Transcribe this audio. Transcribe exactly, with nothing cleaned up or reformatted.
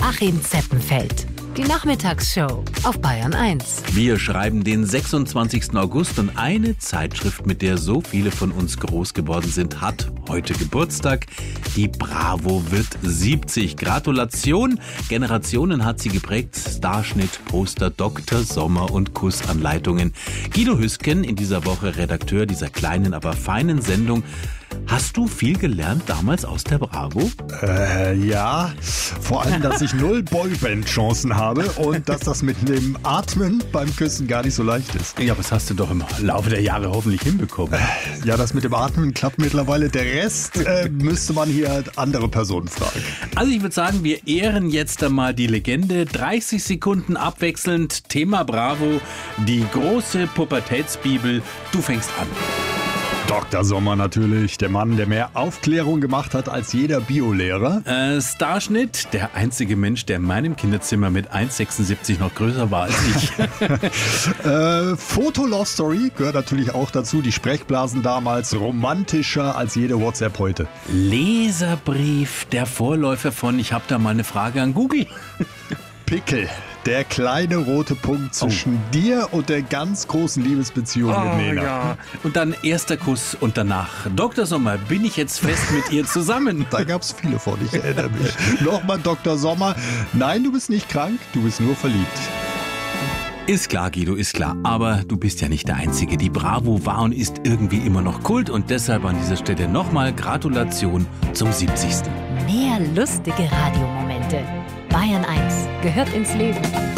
Achim Zeppenfeld. Die Nachmittagsshow auf Bayern eins. Wir schreiben den sechsundzwanzigsten August und eine Zeitschrift, mit der so viele von uns groß geworden sind, hat heute Geburtstag. Die Bravo wird siebzig. Gratulation. Generationen hat sie geprägt. Starschnitt, Poster, Doktor Sommer und Kussanleitungen. Guido Hüsken, in dieser Woche Redakteur dieser kleinen, aber feinen Sendung. Hast du viel gelernt damals aus der Bravo? Äh, ja, vor allem, dass ich null Boyband-Chancen habe und dass das mit dem Atmen beim Küssen gar nicht so leicht ist. Ja, aber das hast du doch im Laufe der Jahre hoffentlich hinbekommen. Äh, ja, das mit dem Atmen klappt mittlerweile. Der Rest äh, müsste man hier andere Personen fragen. Also ich würde sagen, wir ehren jetzt einmal die Legende. dreißig Sekunden abwechselnd. Thema Bravo, die große Pubertätsbibel. Du fängst an. Doktor Sommer natürlich, der Mann, der mehr Aufklärung gemacht hat als jeder Biolehrer. Äh, Starschnitt, der einzige Mensch, der in meinem Kinderzimmer mit eins Komma sechsundsiebzig noch größer war als ich. äh, Foto-Love Story gehört natürlich auch dazu. Die Sprechblasen damals romantischer als jede WhatsApp heute. Leserbrief, der Vorläufer von Ich hab da mal eine Frage an Google. Pickel. Der kleine rote Punkt zwischen oh. dir und der ganz großen Liebesbeziehung oh, mit Nena. Ja. Und dann erster Kuss und danach. Doktor Sommer, bin ich jetzt fest mit ihr zusammen? Da gab es viele von, ich erinnere mich. Nochmal Doktor Sommer. Nein, du bist nicht krank, du bist nur verliebt. Ist klar, Guido, ist klar. Aber du bist ja nicht der Einzige. Die Bravo war und ist irgendwie immer noch Kult. Und deshalb an dieser Stelle nochmal Gratulation zum siebzigsten Mehr lustige Radiomomente. Bayern eins gehört ins Leben.